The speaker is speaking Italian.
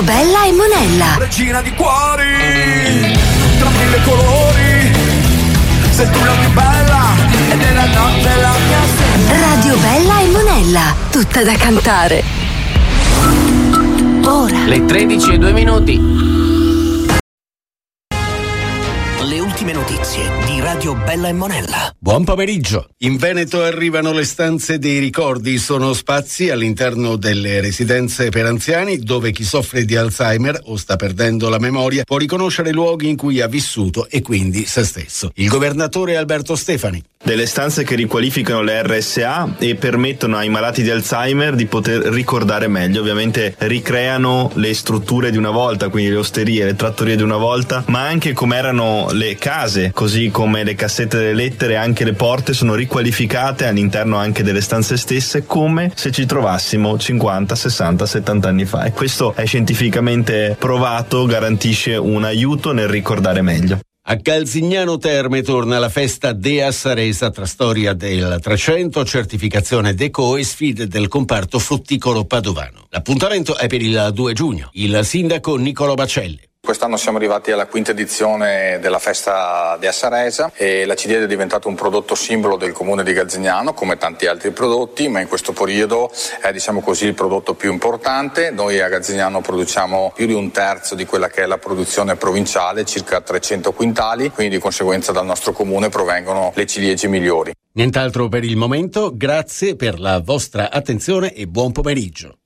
Bella e Monella. Regina di cuori, tra mille colori, sei tu la più bella ed è la notte la mia sera. Radio Bella e Monella, tutta da cantare. Ora. Le 13:02. Le ultime notizie di Radio Bella e Monella. Buon pomeriggio. In Veneto arrivano le stanze dei ricordi. Sono spazi all'interno delle residenze per anziani dove chi soffre di Alzheimer o sta perdendo la memoria può riconoscere luoghi in cui ha vissuto e quindi se stesso. Il governatore Alberto Stefani. Delle stanze che riqualificano le RSA e permettono ai malati di Alzheimer di poter ricordare meglio. Ovviamente ricreano le strutture di una volta, quindi le osterie, le trattorie di una volta, ma anche come erano le case, così come le cassette delle lettere, anche le porte sono riqualificate all'interno anche delle stanze stesse, come se ci trovassimo 50, 60, 70 anni fa. E questo è scientificamente provato, garantisce un aiuto nel ricordare meglio. A Calzignano Terme torna la festa Dea Saresa tra storia del 300, certificazione Deco e sfide del comparto frutticolo padovano. L'appuntamento è per il 2 giugno. Il sindaco Niccolò Bacelli. Quest'anno siamo arrivati alla quinta edizione della festa Dea Saresa e la ciliegia è diventato un prodotto simbolo del comune di Calzignano, come tanti altri prodotti, ma in questo periodo è, diciamo così, il prodotto più importante. Noi a Calzignano produciamo più di un terzo di quella che è la produzione provinciale, circa 300 quintali, quindi di conseguenza dal nostro comune provengono le ciliegie migliori. Nient'altro per il momento, grazie per la vostra attenzione e buon pomeriggio.